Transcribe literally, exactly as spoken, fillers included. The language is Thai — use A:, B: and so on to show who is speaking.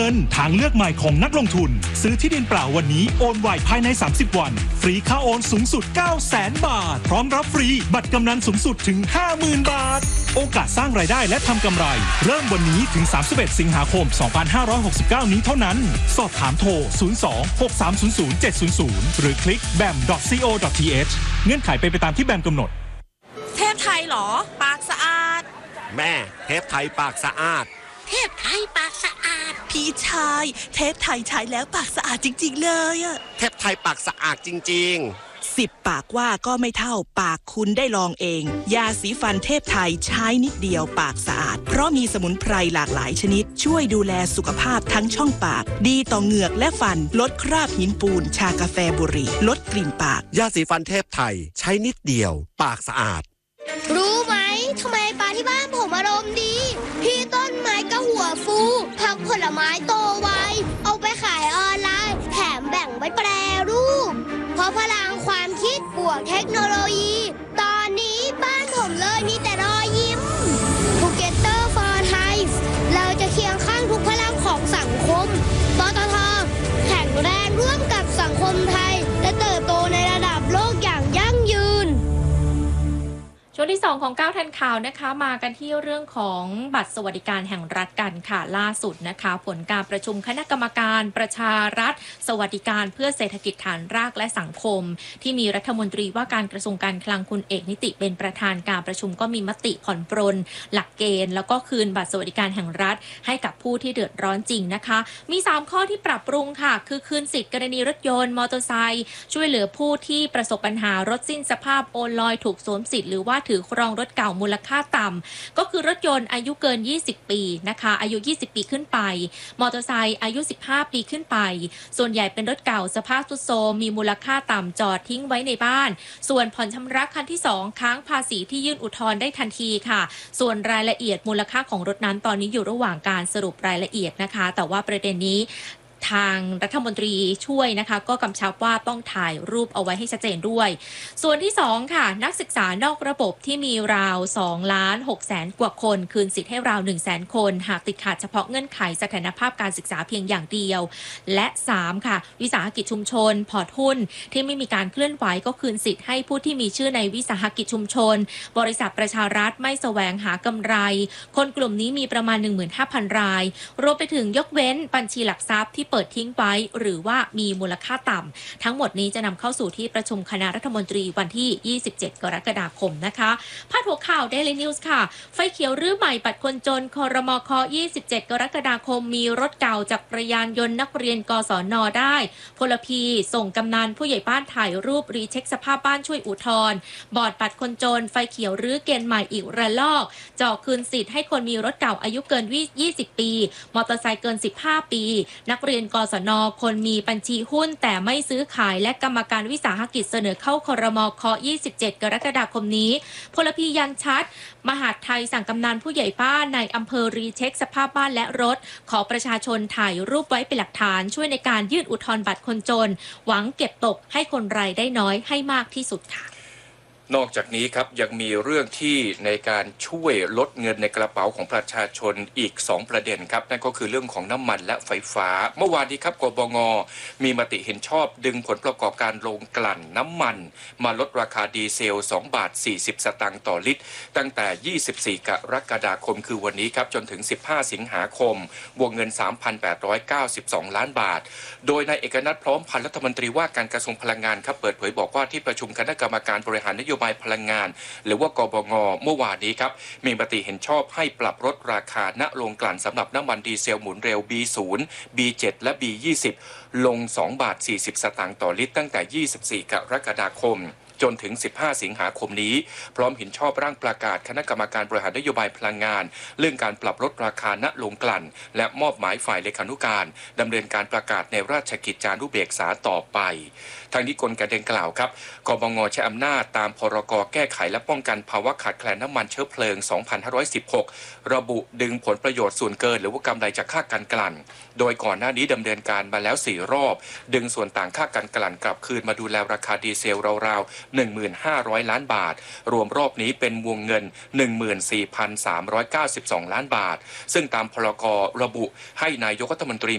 A: นทางเลือกใหม่ของนักลงทุนซื้อที่ดินเปล่าวันนี้โอนไวภายในสามสิบวันฟรีค่าโอนสูงสุด เก้าแสน บาทพร้อมรับฟรีบัตรกำนันสูงสุดถึง ห้าหมื่น บาทโอกาสสร้างรายได้และทำกำไรเริ่มวันนี้ถึงสามสิบเอ็ดสิงหาคมสองพันห้าร้อยหกสิบเก้านี้เท่านั้นสอบถามโทรศูนย์ สอง หก สาม ศูนย์ ศูนย์ เจ็ด ศูนย์ ศูนย์หรือคลิก แบม ดอท ซี โอ ดอท ที เอช เงื่อนไขเป็นไปตามที่แบมกำหนด
B: เทพไทยเหรอปากสะอาด
C: แม่เทพไทยปากสะอาด
B: เทพไทยปากสะอาดพี่ชายเทพไทยใช้แล้วปากสะอาดจริงๆเลยอะ
C: เทพไทยปากสะอาดจริง
B: ๆสิบปากว่าก็ไม่เท่าปากคุณได้ลองเองยาสีฟันเทพไทยใช้นิดเดียวปากสะอาดเพราะมีสมุนไพรหลากหลายชนิดช่วยดูแลสุขภาพทั้งช่องปากดีต่อเหงือกและฟันลดคราบหินปูนชากาแฟบุหรี่ลดกลิ่นปาก
C: ยาสีฟันเทพไทยใช้นิดเดียวปากสะอาด
D: รู้ไหมทำไมปลาที่บ้านผมอารมณ์ดีพี่ต้นไม้ก็หัวฟูผักผลไม้โตไวเอาไปขายออนไลน์แถมแบ่งไว้แปรรูปเพราะพลังความคิดบวกเทคโนโลยีตอนนี้บ้านผมเลยมีแต่รอยยิ้ม Together for Thai เราจะเคียงข้างทุกพลังของสังคมปตท.แข็งแรงร่วมกับสังคมไทยและเติบโตในระดับโลกอย่างยั่งยืน
E: ช่วงที่สองของเก้าทันข่าวนะคะมากันที่เรื่องของบัตรสวัสดิการแห่งรัฐกันค่ะล่าสุดนะคะผลการประชุมคณะกรรมการประชารัฐสวัสดิการเพื่อเศรษฐกิจฐานรากและสังคมที่มีรัฐมนตรีว่าการกระทรวงการคลังคุณเอกนิติเป็นประธานการประชุมก็มีมติผ่อนปรนหลักเกณฑ์แล้วก็คืนบัตรสวัสดิการแห่งรัฐให้กับผู้ที่เดือดร้อนจริงนะคะมีสามข้อที่ปรับปรุงค่ะคือคืนสิทธิ์กรณีรถยนต์มอเตอร์ไซค์ช่วยเหลือผู้ที่ประสบปัญหารถสิ้นสภาพโอนลอยถูกสวมสิทธิ์หรือว่าถือครองรถเก่ามูลค่าต่ำก็คือรถยนต์อายุเกินยี่สิบปีนะคะอายุยี่สิบปีขึ้นไปมอเตอร์ไซค์อายุสิบห้าปีขึ้นไปส่วนใหญ่เป็นรถเก่าสภาพทรุดโทรมมีมูลค่าต่ำจอดทิ้งไว้ในบ้านส่วนผ่อนชำระคันที่สองค้างภาษีที่ยื่นอุทธรณ์ได้ทันทีค่ะส่วนรายละเอียดมูลค่าของรถนั้นตอนนี้อยู่ระหว่างการสรุปรายละเอียดนะคะแต่ว่าประเด็นนี้ทางรัฐมนตรีช่วยนะคะก็กำชับว่าต้องถ่ายรูปเอาไว้ให้ชัดเจนด้วยส่วนที่สองค่ะนักศึกษานอกระบบที่มีราวสองล้านหกแสนกว่าคนคืนสิทธิ์ให้ราว หนึ่งแสนคนหากติดขัดเฉพาะเงื่อนไขสถานภาพการศึกษาเพียงอย่างเดียวและสามค่ะวิสาหกิจชุมชนพอร์ตหุ้นที่ไม่มีการเคลื่อนไหวก็คืนสิทธิ์ให้ผู้ที่มีชื่อในวิสาหกิจชุมชนบริษัทประชารัฐไม่แสวงหากำไรคนกลุ่มนี้มีประมาณ หนึ่งหมื่นห้าพัน รายรวมไปถึงยกเว้นบัญชีหลักทรัพย์ที่เปิดทิ้งไว้หรือว่ามีมูลค่าต่ำทั้งหมดนี้จะนำเข้าสู่ที่ประชุมคณะรัฐมนตรีวันที่ยี่สิบเจ็ดกรกฎาคมนะคะพาดหัวข่าว Daily News ค่ะไฟเขียวรื้อใหม่บัตรคนจนครมคยี่สิบเจ็ดกรกฎาคมมีรถเก่าจักรยานยนต์นักเรียนกศน.ได้พลพีส่งกำนันผู้ใหญ่บ้านถ่ายรูปรีเช็คสภาพบ้านช่วยอุทธรณ์บอร์ดบัตรคนจนไฟเขียวรื้อเกณฑ์ใหม่อีกระลอกจ่อคืนสิทธิ์ให้คนมีรถเก่าอายุเกินยี่สิบปีมอเตอร์ไซค์เกินสิบห้าปีนักเรียนกศน.คนมีบัญชีหุ้นแต่ไม่ซื้อขายและกรรมการวิสาหกิจเสนอเข้าครมคยี่สิบเจ็ดกรกฎาคมนี้พลพียันชัดมหาดไทยสั่งกำนันผู้ใหญ่บ้านในอำเภอรีเช็คสภาพบ้านและรถขอประชาชนถ่ายรูปไว้เป็นหลักฐานช่วยในการยื่นอุทธรณ์บัตรคนจนหวังเก็บตกให้คนรายได้น้อยให้มากที่สุดค่ะ
F: นอกจากนี้ครับยังมีเรื่องที่ในการช่วยลดเงินในกระเป๋าของประชาชนอีกสองประเด็นครับนั่นก็คือเรื่องของน้ำมันและไฟฟ้าเมื่อวานนี้ครับกบง.มีมติเห็นชอบดึงผลประกอบการโรงกลั่นน้ำมันมาลดราคาดีเซลสองบาทสี่สิบสตางค์ต่อลิตรตั้งแต่ยี่สิบสี่กรกฎาคมคือวันนี้ครับจนถึงสิบห้าสิงหาคมวงเงิน สามพันแปดร้อยเก้าสิบสอง ล้านบาทโดยนายเอกนัทพร้อมพันธ์รัฐมนตรีว่าการกระทรวงพลังงานครับเปิดเผยบอกว่าที่ประชุมคณะกรรมการบริหารนโยบายพลังงานหรือว่ากบง.เมื่อวานนี้ครับมีมติเห็นชอบให้ปรับลดราคาณโรงกลั่นสำหรับน้ำมันดีเซลหมุนเร็ว บี ศูนย์ บี เจ็ด และ บี ยี่สิบ ลงสองบาทสี่สิบสตางค์ต่อลิตรตั้งแต่ยี่สิบสี่กรกฎาคมจนถึงสิบห้าสิงหาคมนี้พร้อมเห็นชอบร่างประกาศคณะกรรมการบริหารนโยบายพลังงานเรื่องการปรับลดราคาณโรงกลั่นและมอบหมายฝ่ายเลขานุการดำเนินการประกาศในราชกิจจานุเบกษาต่อไปทางนี้กลไกดังกล่าวครับกบง.ใช้อำนาจตามพรก.แก้ไขและป้องกันภาวะขาดแคลนน้ำมันเชื้อเพลิงสองพันห้าร้อยสิบหกระบุดึงผลประโยชน์ส่วนเกินหรือว่ากำไรจากค่าการกลั่นโดยก่อนหน้านี้ดำเนินการมาแล้วสี่รอบดึงส่วนต่างค่าการกลั่นกลับคืนมาดูแลราคาดีเซลราวๆ หนึ่งหมื่นห้าร้อย ล้านบาทรวมรอบนี้เป็นวงเงิน หนึ่งหมื่นสี่พันสามร้อยเก้าสิบสอง ล้านบาทซึ่งตามพรก.ระบุให้นายกรัฐมนตรี